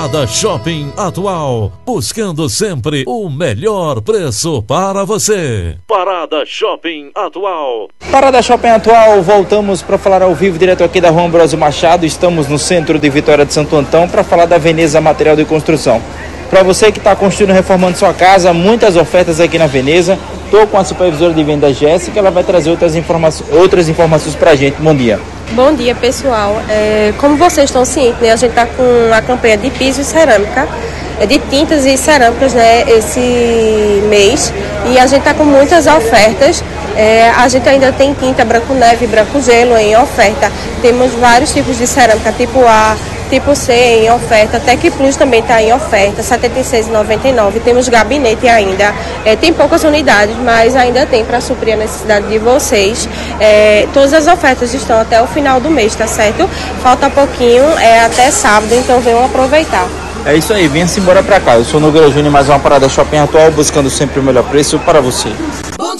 Parada Shopping Atual, buscando sempre o melhor preço para você. Parada Shopping Atual. Parada Shopping Atual, voltamos para falar ao vivo direto aqui da Rua Ambrósio Machado. Estamos no centro de Vitória de Santo Antão para falar da Veneza Material de Construção. Para você que está construindo, reformando sua casa, muitas ofertas aqui na Veneza. Estou com a supervisora de venda Jéssica, ela vai trazer outras informações para a gente. Bom dia. Bom dia, pessoal. Como vocês estão cientes, né, a gente está com a campanha de piso e cerâmica, de tintas e cerâmicas, né, esse mês, e a gente está com muitas ofertas. A gente ainda tem tinta branco neve e branco gelo em oferta. Temos vários tipos de cerâmica, tipo A, tipo C em oferta. Tec Plus também está em oferta, R$ 76,99. Temos gabinete ainda. Tem poucas unidades, mas ainda tem para suprir a necessidade de vocês. Todas as ofertas estão até o final do mês, tá certo? Falta pouquinho, até sábado, então venham aproveitar. É isso aí, venha-se embora para cá. Eu sou Nogueira Júnior, mais uma Parada Shopping Atual, buscando sempre o melhor preço para você.